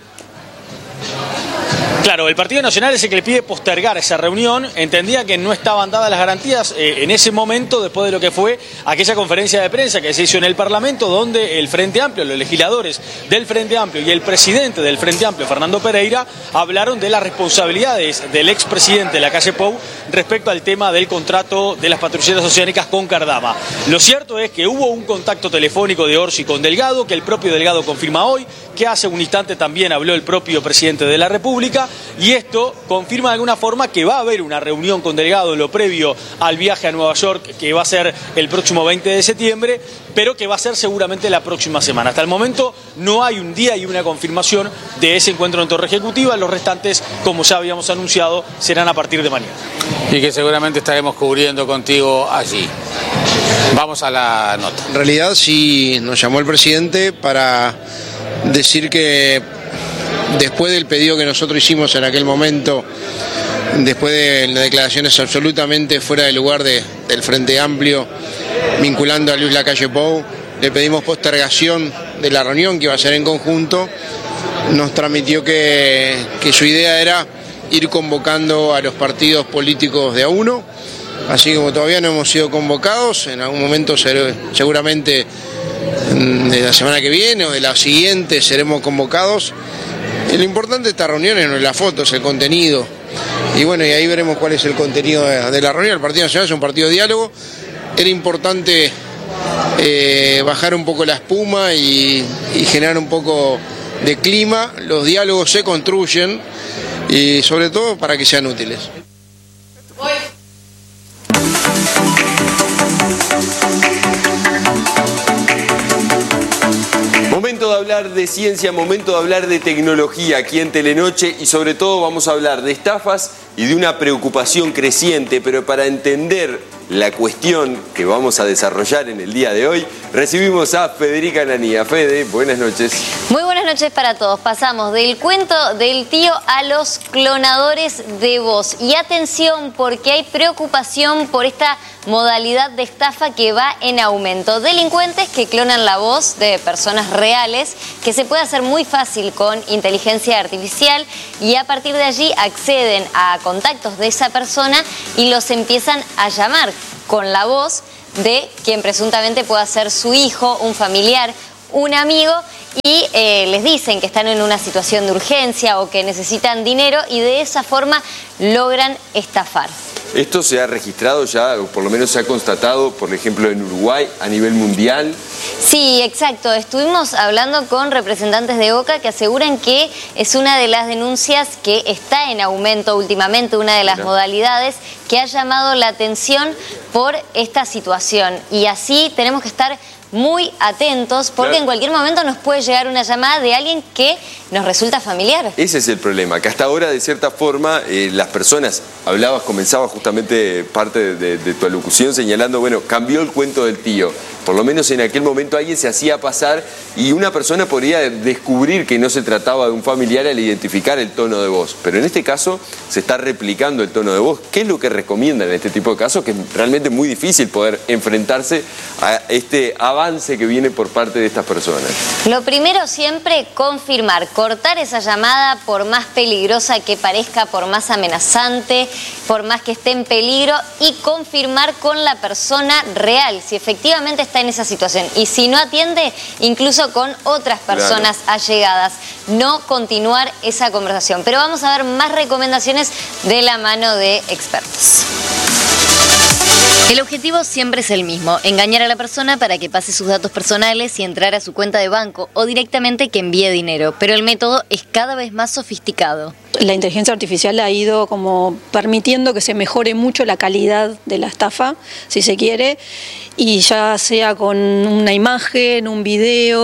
Claro, el Partido Nacional es el que le pide postergar esa reunión. Entendía que no estaban dadas las garantías en ese momento, después de lo que fue aquella conferencia de prensa que se hizo en el Parlamento, donde el Frente Amplio, los legisladores del Frente Amplio y el presidente del Frente Amplio, Fernando Pereira, hablaron de las responsabilidades del expresidente de la calle Pou respecto al tema del contrato de las patrulleras oceánicas con Cardama. Lo cierto es que hubo un contacto telefónico de Orsi con Delgado, que el propio Delgado confirma hoy, que hace un instante también habló el propio presidente de la República, y esto confirma de alguna forma que va a haber una reunión con Delgado en lo previo al viaje a Nueva York, que va a ser el próximo 20 de septiembre, pero que va a ser seguramente la próxima semana. Hasta el momento no hay un día y una confirmación de ese encuentro en Torre Ejecutiva. Los restantes, como ya habíamos anunciado, serán a partir de mañana. Y que seguramente estaremos cubriendo contigo allí. Vamos a la nota. En realidad sí nos llamó el presidente para decir que después del pedido que nosotros hicimos en aquel momento, después de las declaraciones absolutamente fuera de lugar del Frente Amplio vinculando a Luis Lacalle Pou, le pedimos postergación de la reunión que iba a ser en conjunto. Nos transmitió que su idea era ir convocando a los partidos políticos de a uno, así como todavía no hemos sido convocados, en algún momento seguramente de la semana que viene o de la siguiente seremos convocados. Lo importante de esta reunión es las fotos, el contenido. Y bueno, y ahí veremos cuál es el contenido de la reunión. El Partido Nacional es un partido de diálogo. Era importante bajar un poco la espuma y generar un poco de clima. Los diálogos se construyen y sobre todo para que sean útiles. Momento de hablar de ciencia, momento de hablar de tecnología aquí en Telenoche y sobre todo vamos a hablar de estafas y de una preocupación creciente, pero para entender la cuestión que vamos a desarrollar en el día de hoy, recibimos a Federica Nanía. Fede, buenas noches. Muy buenas noches para todos. Pasamos del cuento del tío a los clonadores de voz. Y atención, porque hay preocupación por esta modalidad de estafa que va en aumento. Delincuentes que clonan la voz de personas reales, que se puede hacer muy fácil con inteligencia artificial y a partir de allí acceden a contactos de esa persona y los empiezan a llamar con la voz de quien presuntamente pueda ser su hijo, un familiar, un amigo, y les dicen que están en una situación de urgencia o que necesitan dinero y de esa forma logran estafar. ¿Esto se ha registrado ya, o por lo menos se ha constatado, por ejemplo, en Uruguay, a nivel mundial? Sí, exacto. Estuvimos hablando con representantes de OCA que aseguran que es una de las denuncias que está en aumento últimamente, una de las modalidades que ha llamado la atención por esta situación. Y así tenemos que estar muy atentos porque en cualquier momento nos puede llegar una llamada de alguien que nos resulta familiar. Ese es el problema, que hasta ahora de cierta forma las personas, comenzabas justamente parte de tu alocución señalando, bueno, cambió el cuento del tío. Por lo menos en aquel momento alguien se hacía pasar y una persona podría descubrir que no se trataba de un familiar al identificar el tono de voz. Pero en este caso se está replicando el tono de voz. ¿Qué es lo que recomiendan en este tipo de casos? Que es realmente muy difícil poder enfrentarse a este avance que viene por parte de estas personas. Lo primero siempre, confirmar, cortar esa llamada por más peligrosa que parezca, por más amenazante, por más que esté en peligro y confirmar con la persona real si efectivamente está en esa situación y si no atiende, incluso con otras personas allegadas, no continuar esa conversación. Pero vamos a ver más recomendaciones de la mano de expertos. El objetivo siempre es el mismo, engañar a la persona para que pase sus datos personales y entrar a su cuenta de banco o directamente que envíe dinero, pero el método es cada vez más sofisticado. La inteligencia artificial ha ido como permitiendo que se mejore mucho la calidad de la estafa, si se quiere, y ya sea con una imagen, un video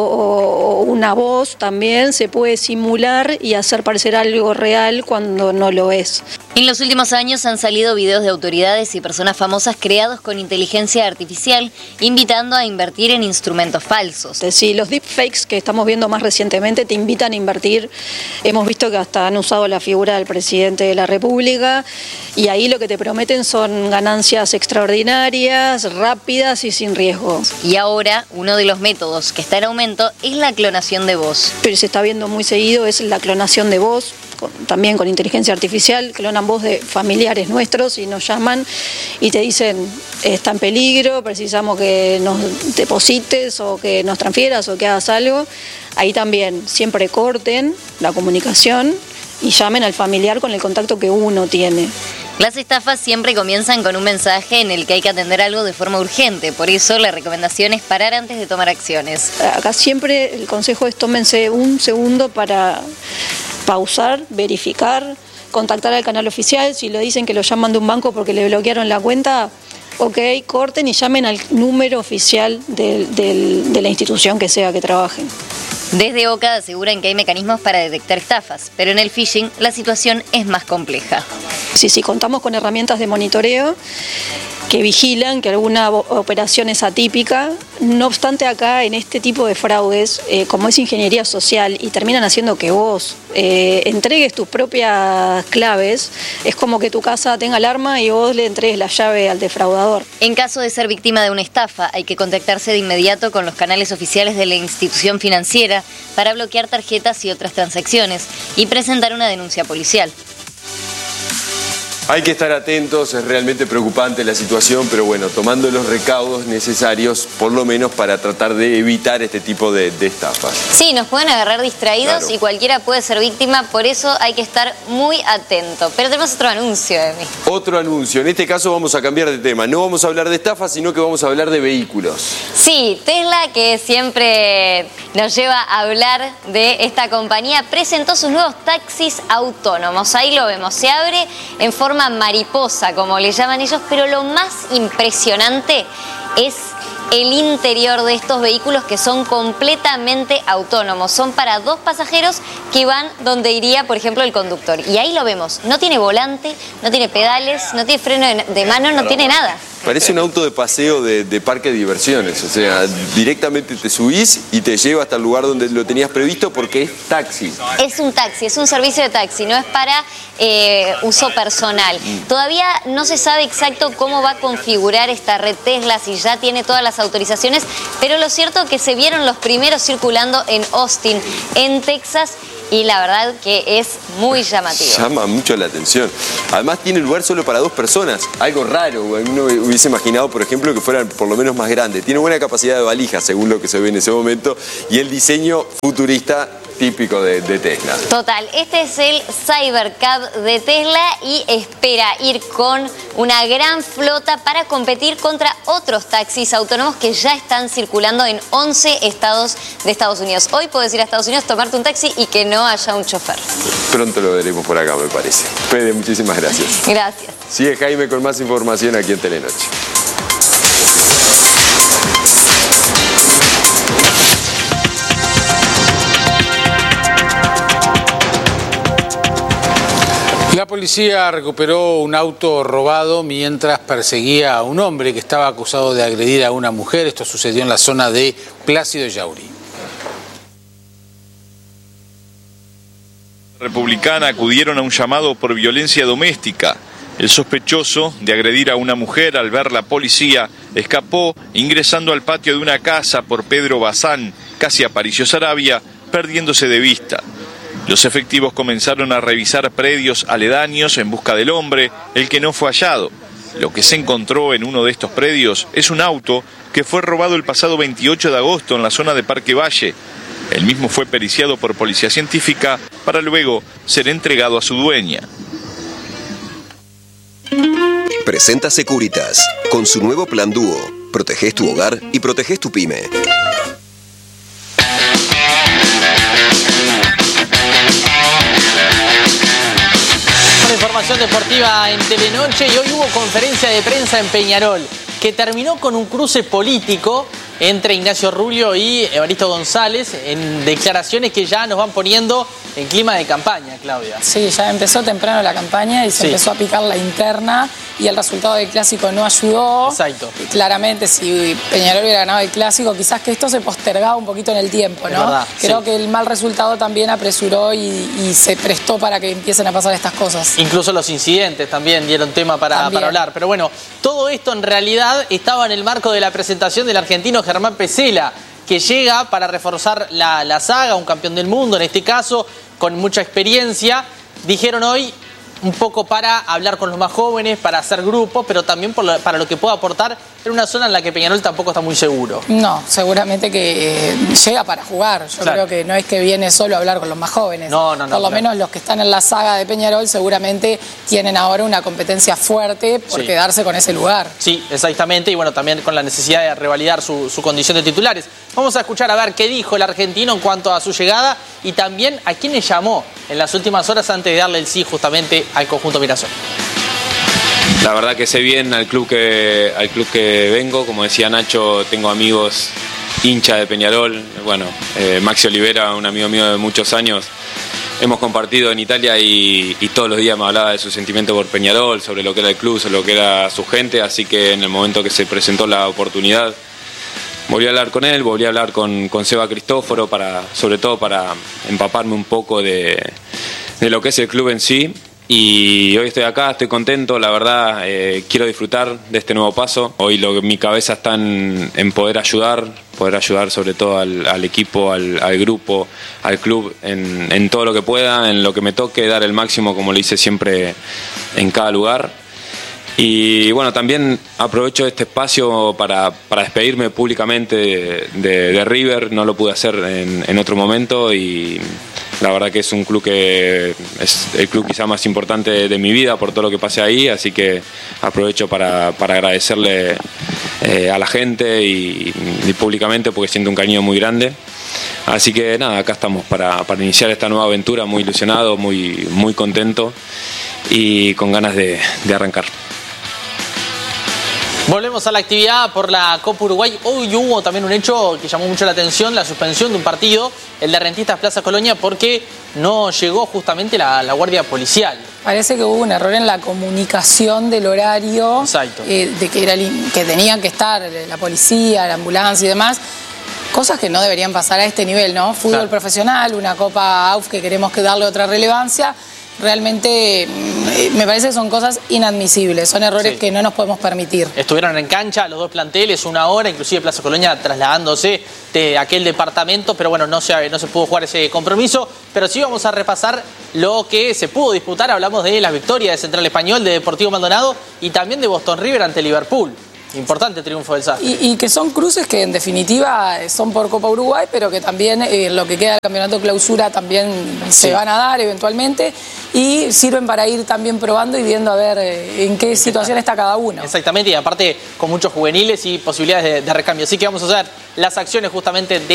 o una voz también se puede simular y hacer parecer algo real cuando no lo es. En los últimos años han salido videos de autoridades y personas famosas creados con inteligencia artificial, invitando a invertir en instrumentos falsos. Sí, los deepfakes que estamos viendo más recientemente te invitan a invertir. Hemos visto que hasta han usado la figura del presidente de la República y ahí lo que te prometen son ganancias extraordinarias, rápidas y sin riesgo. Y ahora, uno de los métodos que está en aumento es la clonación de voz. Pero se está viendo muy seguido es la clonación de voz, también con inteligencia artificial, clonan voz de familiares nuestros y nos llaman y te dicen está en peligro, precisamos que nos deposites o que nos transfieras o que hagas algo. Ahí también siempre corten la comunicación y llamen al familiar con el contacto que uno tiene. Las estafas siempre comienzan con un mensaje en el que hay que atender algo de forma urgente, por eso la recomendación es parar antes de tomar acciones. Acá siempre el consejo es tómense un segundo para pausar, verificar, contactar al canal oficial, si le dicen que lo llaman de un banco porque le bloquearon la cuenta, ok, corten y llamen al número oficial de la institución que sea que trabajen. Desde OCA aseguran que hay mecanismos para detectar estafas, pero en el phishing la situación es más compleja. Sí, contamos con herramientas de monitoreo que vigilan que alguna operación es atípica. No obstante, acá en este tipo de fraudes, como es ingeniería social y terminan haciendo que vos entregues tus propias claves, es como que tu casa tenga alarma y vos le entregues la llave al defraudador. En caso de ser víctima de una estafa, hay que contactarse de inmediato con los canales oficiales de la institución financiera para bloquear tarjetas y otras transacciones y presentar una denuncia policial. Hay que estar atentos, es realmente preocupante la situación, pero bueno, tomando los recaudos necesarios, por lo menos para tratar de evitar este tipo de estafas. Sí, nos pueden agarrar distraídos, claro, y cualquiera puede ser víctima, por eso hay que estar muy atento. Pero tenemos otro anuncio, Emi. Otro anuncio, en este caso vamos a cambiar de tema. No vamos a hablar de estafas, sino que vamos a hablar de vehículos. Sí, Tesla, que siempre nos lleva a hablar de esta compañía, presentó sus nuevos taxis autónomos. Ahí lo vemos, se abre en forma mariposa, como le llaman ellos, pero lo más impresionante es el interior de estos vehículos, que son completamente autónomos. Son para 2 pasajeros que van donde iría, por ejemplo, el conductor. Y ahí lo vemos, no tiene volante, no tiene pedales, no tiene freno de mano, no tiene nada. Parece un auto de paseo de parque de diversiones, o sea, directamente te subís y te lleva hasta el lugar donde lo tenías previsto porque es taxi. Es un taxi, es un servicio de taxi, no es para uso personal. Todavía no se sabe exacto cómo va a configurar esta red Tesla, si ya tiene todas las autorizaciones, pero lo cierto es que se vieron los primeros circulando en Austin, en Texas, y la verdad que es muy llamativo. Llama mucho la atención. Además tiene lugar solo para 2 personas, algo raro. Uno hubiese imaginado, por ejemplo, que fueran por lo menos más grandes. Tiene buena capacidad de valija, según lo que se ve en ese momento, y el diseño futurista típico de Tesla. Total, este es el Cybercab de Tesla y espera ir con una gran flota para competir contra otros taxis autónomos que ya están circulando en 11 estados de Estados Unidos. Hoy puedes ir a Estados Unidos, tomarte un taxi y que no haya un chofer. Pronto lo veremos por acá, me parece. Fede, muchísimas gracias. Gracias. Sigue Jaime con más información aquí en Telenoche. La policía recuperó un auto robado mientras perseguía a un hombre que estaba acusado de agredir a una mujer. Esto sucedió en la zona de Plácido Yauri. Republicana acudieron a un llamado por violencia doméstica. El sospechoso de agredir a una mujer, al ver la policía, escapó ingresando al patio de una casa por Pedro Bazán, casi Aparicio Saravia, perdiéndose de vista. Los efectivos comenzaron a revisar predios aledaños en busca del hombre, el que no fue hallado. Lo que se encontró en uno de estos predios es un auto que fue robado el pasado 28 de agosto en la zona de Parque Valle. El mismo fue periciado por policía científica para luego ser entregado a su dueña. Presenta Securitas, con su nuevo plan Dúo. Protegés tu hogar y protegés tu pyme. Información deportiva en Telenoche, y hoy hubo conferencia de prensa en Peñarol que terminó con un cruce político entre Ignacio Rulio y Evaristo González, en declaraciones que ya nos van poniendo en clima de campaña, Claudia. Sí, ya empezó temprano la campaña y se empezó a picar la interna, y el resultado del Clásico no ayudó. Exacto. Y claramente, si Peñarol hubiera ganado el Clásico, quizás que esto se postergaba un poquito en el tiempo, ¿no? Verdad, Creo que el mal resultado también apresuró y se prestó para que empiecen a pasar estas cosas. Incluso los incidentes también dieron tema para hablar. Pero bueno, todo esto en realidad estaba en el marco de la presentación del argentino Germán Pesela, que llega para reforzar la saga, un campeón del mundo en este caso, con mucha experiencia. Dijeron hoy un poco para hablar con los más jóvenes, para hacer grupo, pero también para lo que pueda aportar en una zona en la que Peñarol tampoco está muy seguro. No, seguramente que llega para jugar. Yo creo que no es que viene solo a hablar con los más jóvenes. No, por lo menos los que están en la saga de Peñarol seguramente tienen ahora una competencia fuerte por quedarse con ese lugar. Sí, exactamente, y bueno, también con la necesidad de revalidar su condición de titulares. Vamos a escuchar a ver qué dijo el argentino en cuanto a su llegada y también a quién le llamó en las últimas horas antes de darle el sí justamente al conjunto Mirasol. La verdad que sé bien al club que vengo. Como decía Nacho, tengo amigos hinchas de Peñarol. Bueno, Maxi Olivera, un amigo mío de muchos años, hemos compartido en Italia y todos los días me hablaba de su sentimiento por Peñarol, sobre lo que era el club, sobre lo que era su gente. Así que en el momento que se presentó la oportunidad, volví a hablar con él, volví a hablar con Seba Cristóforo, sobre todo para empaparme un poco de lo que es el club en sí. y hoy estoy acá, estoy contento, la verdad, quiero disfrutar de este nuevo paso. Hoy mi cabeza está en poder ayudar sobre todo al equipo, al grupo, al club, en todo lo que pueda, en lo que me toque, dar el máximo como lo hice siempre en cada lugar. Y bueno, también aprovecho este espacio para despedirme públicamente de River. No lo pude hacer en otro momento y la verdad que es un club que es el club quizá más importante de mi vida por todo lo que pasé ahí, así que aprovecho para agradecerle a la gente y públicamente porque siento un cariño muy grande. Así que nada, acá estamos para iniciar esta nueva aventura, muy ilusionado, muy contento y con ganas de arrancar. Volvemos a la actividad por la Copa Uruguay. Hoy hubo también un hecho que llamó mucho la atención, la suspensión de un partido, el de Rentistas Plaza Colonia, porque no llegó justamente la guardia policial. Parece que hubo un error en la comunicación del horario, de que tenían que estar la policía, la ambulancia y demás. Cosas que no deberían pasar a este nivel, ¿no? Fútbol profesional, una Copa AUF que queremos darle otra relevancia. Realmente me parece que son cosas inadmisibles, son errores que no nos podemos permitir. Estuvieron en cancha los dos planteles 1 hora, inclusive Plaza Colonia trasladándose de aquel departamento, pero bueno, no se pudo jugar ese compromiso, pero sí vamos a repasar lo que se pudo disputar. Hablamos de las victorias de Central Español, de Deportivo Maldonado y también de Boston River ante Liverpool. Importante triunfo del SAS. Y que son cruces que en definitiva son por Copa Uruguay, pero que también lo que queda del campeonato clausura también se van a dar eventualmente y sirven para ir también probando y viendo a ver en qué situación está cada uno. Exactamente, y aparte con muchos juveniles y posibilidades de recambio. Así que vamos a hacer las acciones justamente de